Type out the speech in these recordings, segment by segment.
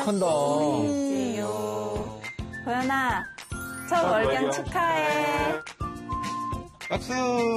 행복한다. 보현아, 첫 월경 축하해. 박수!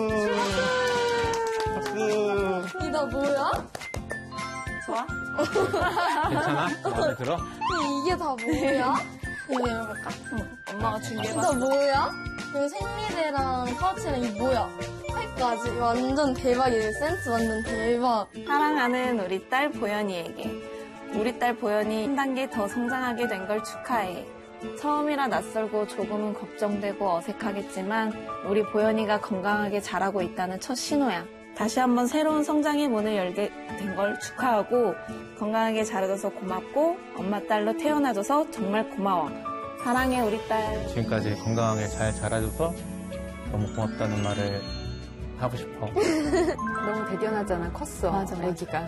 박수! 너 뭐야? 좋아? 괜찮아? 마음에 들어? 이게 다 뭐야? 이거 열어볼까? 엄마가 준비해봤어. 진짜 뭐야? 이거 생리대랑 파우치랑 이게 뭐야? 색까지 완전 대박이에요. 센스 완전 대박. 사랑하는 우리 딸 보현이에게 우리 딸 보현이 한 단계 더 성장하게 된 걸 축하해. 처음이라 낯설고 조금은 걱정되고 어색하겠지만 우리 보현이가 건강하게 자라고 있다는 첫 신호야. 다시 한번 새로운 성장의 문을 열게 된 걸 축하하고 건강하게 자라줘서 고맙고 엄마 딸로 태어나줘서 정말 고마워. 사랑해 우리 딸. 지금까지 건강하게 잘 자라줘서 너무 고맙다는 말을 하고 싶어. 너무 대견하잖아. 컸어. 맞아. 애기가.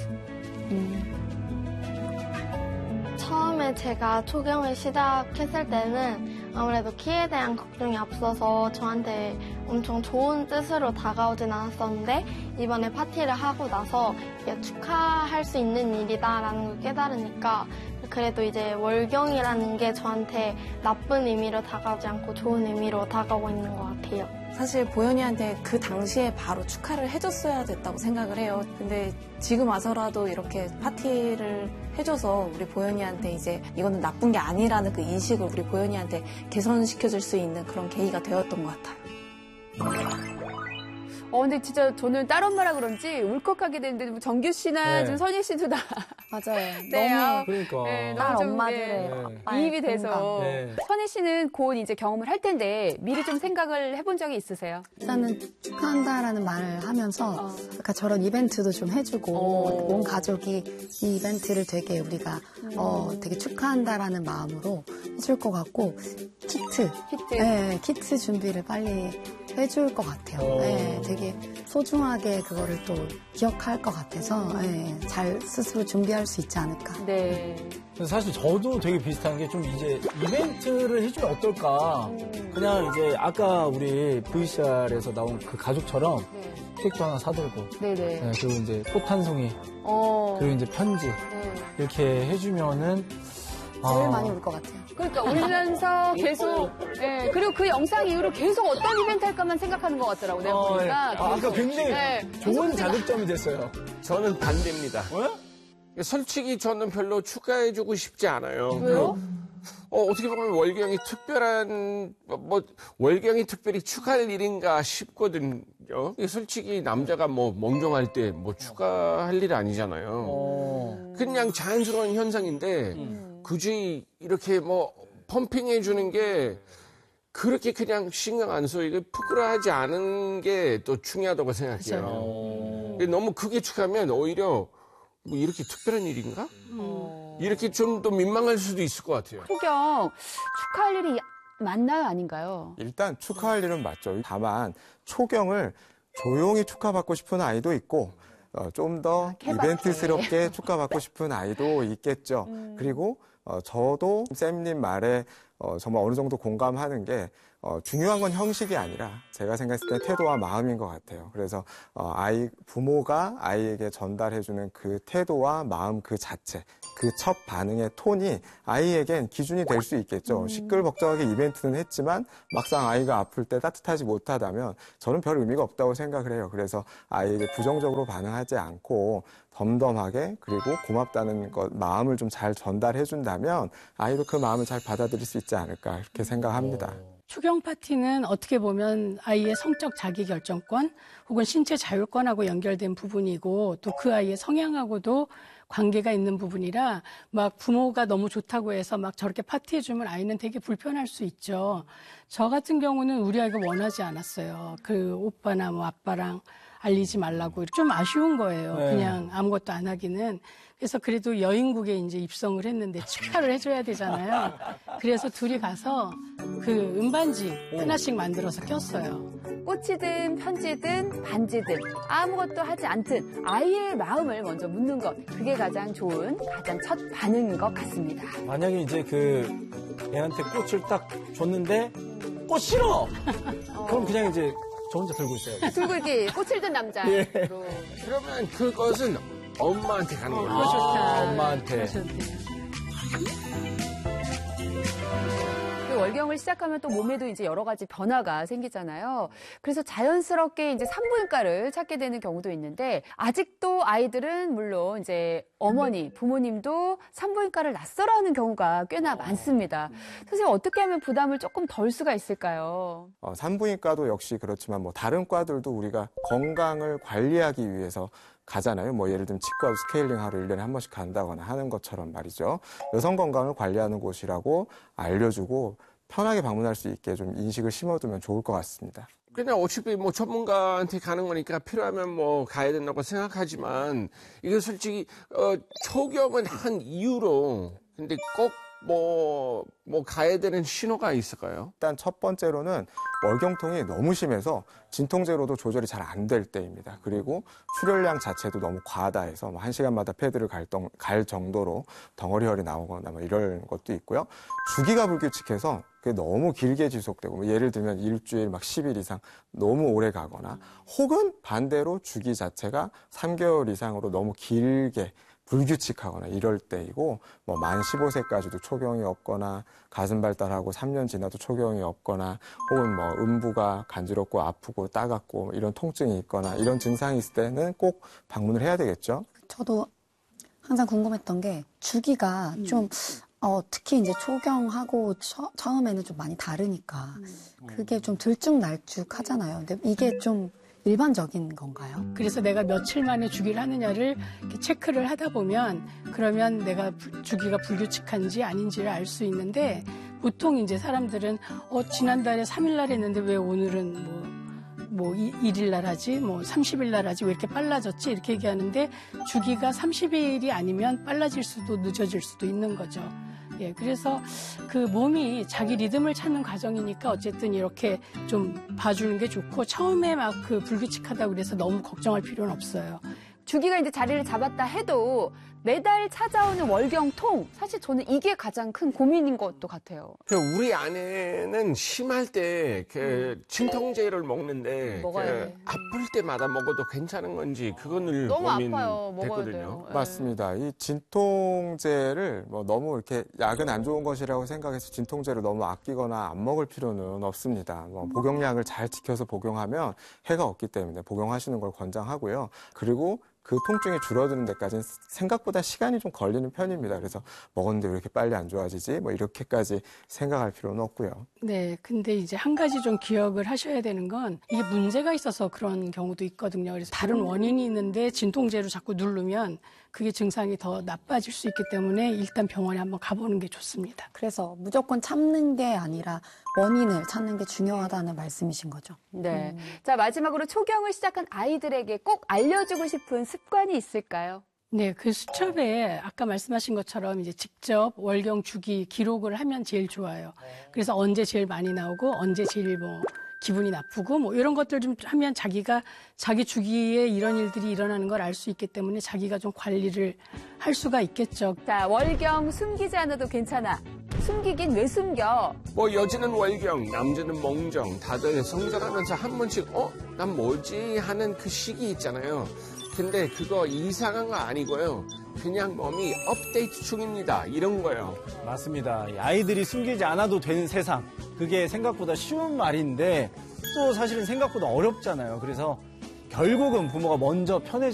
처음에 제가 초경을 시작했을 때는 아무래도 키에 대한 걱정이 앞서서 저한테 엄청 좋은 뜻으로 다가오진 않았었는데 이번에 파티를 하고 나서 이게 축하할 수 있는 일이다라는 걸 깨달으니까 그래도 이제 월경이라는 게 저한테 나쁜 의미로 다가오지 않고 좋은 의미로 다가오고 있는 것 같아요. 사실 보현이한테 그 당시에 바로 축하를 해줬어야 됐다고 생각을 해요. 근데 지금 와서라도 이렇게 파티를 해줘서 우리 보현이한테 이제 이거는 나쁜 게 아니라는 그 인식을 우리 보현이한테 개선시켜줄 수 있는 그런 계기가 되었던 것 같아요. 근데 진짜 저는 딸 엄마라 그런지 울컥하게 되는데 뭐 정규 씨나 네. 좀 선희 씨도 다 맞아요. 네, 너무 그러니까. 네, 딸 너무 좀, 엄마들의 이입이 돼서 네. 선희 씨는 곧 이제 경험을 할 텐데 미리 좀 생각을 해본 적이 있으세요? 일단은 축하한다라는 말을 하면서 그러니까 저런 이벤트도 좀 해주고 온 가족이 이 이벤트를 되게 우리가 되게 축하한다라는 마음으로 해줄 것 같고 키트. 네, 키트 준비를 빨리 해줄 것 같아요. 네, 되게 소중하게 그거를 또 기억할 것 같아서 네, 잘 스스로 준비할 수 있지 않을까. 네. 사실 저도 되게 비슷한 게 좀 이제 이벤트를 해주면 어떨까. 그냥 이제 아까 우리 VCR에서 나온 그 가족처럼 케이크도 하나 사들고. 네네. 네, 그리고 이제 꽃 한 송이. 그리고 이제 편지. 이렇게 해주면은. 제일 많이 올 것 같아요. 그러니까 울면서 계속, 예, 그리고 그 영상 이후로 계속 어떤 이벤트 할까만 생각하는 것 같더라고, 내가 보니까. 아까 굉장히 좋은 자극점이 됐어요. 저는 반대입니다. 솔직히 저는 별로 축하해주고 싶지 않아요. 왜요? 어떻게 보면 월경이 월경이 특별히 축하할 일인가 싶거든요. 솔직히 남자가 멍종할 때 축하할 일 아니잖아요. 그냥 자연스러운 현상인데, 굳이 이렇게 펌핑해주는 게 그렇게 그냥 신경 안 써이고 부끄러워하지 않은 게 또 중요하다고 생각해요. 너무 크게 축하하면 오히려 이렇게 특별한 일인가? 이렇게 좀 더 민망할 수도 있을 것 같아요. 초경 축하할 일이 맞나요, 아닌가요? 일단 축하할 일은 맞죠. 다만 초경을 조용히 축하받고 싶은 아이도 있고 좀 더 이벤트스럽게 축하받고 싶은 아이도 있겠죠. 그리고 저도 쌤님 말에 정말 어느 정도 공감하는 게 중요한 건 형식이 아니라 제가 생각했을 때 태도와 마음인 것 같아요. 그래서 부모가 아이에게 전달해주는 그 태도와 마음 그 자체, 그 첫 반응의 톤이 아이에겐 기준이 될 수 있겠죠. 시끌벅적하게 이벤트는 했지만 막상 아이가 아플 때 따뜻하지 못하다면 저는 별 의미가 없다고 생각을 해요. 그래서 아이에게 부정적으로 반응하지 않고 덤덤하게 그리고 고맙다는 것, 마음을 좀 잘 전달해준다면 아이도 그 마음을 잘 받아들일 수 있지 않을까 이렇게 생각합니다. 초경 파티는 어떻게 보면 아이의 성적 자기결정권 혹은 신체 자율권하고 연결된 부분이고 또 그 아이의 성향하고도 관계가 있는 부분이라 막 부모가 너무 좋다고 해서 막 저렇게 파티해주면 아이는 되게 불편할 수 있죠. 저 같은 경우는 우리 아이가 원하지 않았어요. 그 오빠나 아빠랑 알리지 말라고. 좀 아쉬운 거예요. 그냥 아무것도 안 하기는. 그래서 그래도 여인국에 이제 입성을 했는데 축하를 해줘야 되잖아요. 그래서 둘이 가서 그 은반지 하나씩 만들어서 꼈어요. 꽃이든 편지든 반지든 아무것도 하지 않든 아이의 마음을 먼저 묻는 것. 그게 가장 좋은, 가장 첫 반응인 것 같습니다. 만약에 이제 그 애한테 꽃을 딱 줬는데 꽃 싫어! 그럼 그냥 이제 저 혼자 들고 있어요. 들고 이렇게 꽃을 든 남자. 그러면 그것은 엄마한테 가는 거예요. 좋다. 엄마한테. 월경을 시작하면 또 몸에도 이제 여러 가지 변화가 생기잖아요. 그래서 자연스럽게 이제 산부인과를 찾게 되는 경우도 있는데 아직도 아이들은 물론 이제 어머니, 부모님도 산부인과를 낯설어하는 경우가 꽤나 많습니다. 선생님 어떻게 하면 부담을 조금 덜 수가 있을까요? 산부인과도 역시 그렇지만 뭐 다른 과들도 우리가 건강을 관리하기 위해서 가잖아요. 뭐 예를 들면 치과 스케일링 하러 1년에 한 번씩 간다거나 하는 것처럼 말이죠. 여성 건강을 관리하는 곳이라고 알려주고 편하게 방문할 수 있게 좀 인식을 심어두면 좋을 것 같습니다. 그냥 어차피 뭐 전문가한테 가는 거니까 필요하면 뭐 가야 된다고 생각하지만 이게 솔직히 초경은 한 이유로 근데 꼭 뭐 가야 되는 신호가 있을까요? 일단 첫 번째로는 월경통이 너무 심해서 진통제로도 조절이 잘 안 될 때입니다. 그리고 출혈량 자체도 너무 과하다 해서 뭐 1시간마다 패드를 갈 정도로 덩어리혈이 나오거나 뭐 이런 것도 있고요. 주기가 불규칙해서 그게 너무 길게 지속되고 뭐 예를 들면 일주일 막 10일 이상 너무 오래 가거나 혹은 반대로 주기 자체가 3개월 이상으로 너무 길게 불규칙하거나 이럴 때이고 뭐 만 15세까지도 초경이 없거나 가슴 발달하고 3년 지나도 초경이 없거나 혹은 뭐 음부가 간지럽고 아프고 따갑고 이런 통증이 있거나 이런 증상이 있을 때는 꼭 방문을 해야 되겠죠. 저도 항상 궁금했던 게 주기가 좀 특히 이제 초경하고 처음에는 좀 많이 다르니까 그게 좀 들쭉날쭉 하잖아요. 근데 이게 좀 일반적인 건가요? 그래서 내가 며칠 만에 주기를 하느냐를 이렇게 체크를 하다 보면 그러면 내가 주기가 불규칙한지 아닌지를 알 수 있는데 보통 이제 사람들은 지난달에 3일 날 했는데 왜 오늘은 뭐 1일 날 하지, 뭐 30일 날 하지, 왜 이렇게 빨라졌지? 이렇게 얘기하는데 주기가 30일이 아니면 빨라질 수도 늦어질 수도 있는 거죠. 예, 그래서 그 몸이 자기 리듬을 찾는 과정이니까 어쨌든 이렇게 좀 봐주는 게 좋고 처음에 막 그 불규칙하다고 그래서 너무 걱정할 필요는 없어요. 주기가 이제 자리를 잡았다 해도 매달 찾아오는 월경통 사실 저는 이게 가장 큰 고민인 것도 같아요. 우리 아내는 심할 때 진통제를 먹는데 아플 때마다 먹어도 괜찮은 건지 그거는 너무 고민됐거든요. 아파요. 먹어야 돼요. 맞습니다. 이 진통제를 뭐 너무 이렇게 약은 안 좋은 것이라고 생각해서 진통제를 너무 아끼거나 안 먹을 필요는 없습니다. 뭐 복용량을 잘 지켜서 복용하면 해가 없기 때문에 복용하시는 걸 권장하고요. 그리고 그 통증이 줄어드는 데까지는 생각보다 시간이 좀 걸리는 편입니다. 그래서 먹었는데 왜 이렇게 빨리 안 좋아지지? 뭐 이렇게까지 생각할 필요는 없고요. 네, 근데 이제 한 가지 좀 기억을 하셔야 되는 건 이게 문제가 있어서 그런 경우도 있거든요. 그래서 다른 원인이 있는데 진통제로 자꾸 누르면 그게 증상이 더 나빠질 수 있기 때문에 일단 병원에 한번 가보는 게 좋습니다. 그래서 무조건 참는 게 아니라 원인을 찾는 게 중요하다는 말씀이신 거죠. 네. 자, 마지막으로 초경을 시작한 아이들에게 꼭 알려주고 싶은 습관이 있을까요? 네, 그 수첩에 아까 말씀하신 것처럼 이제 직접 월경 주기 기록을 하면 제일 좋아요. 그래서 언제 제일 많이 나오고 언제 제일 뭐 기분이 나쁘고 뭐 이런 것들 좀 하면 자기가 자기 주기에 이런 일들이 일어나는 걸 알 수 있기 때문에 자기가 좀 관리를 할 수가 있겠죠. 자, 월경 숨기지 않아도 괜찮아. 숨기긴 왜 숨겨? 뭐 여자는 월경, 남자는 몽정, 다들 성장하면서 한 번씩 난 뭐지 하는 그 시기 있잖아요. 근데 그거 이상한 거 아니고요. 그냥 몸이 업데이트 중입니다. 이런 거요. 맞습니다. 아이들이 숨기지 않아도 되는 세상. 그게 생각보다 쉬운 말인데 또 사실은 생각보다 어렵잖아요. 그래서 결국은 부모가 먼저 편해져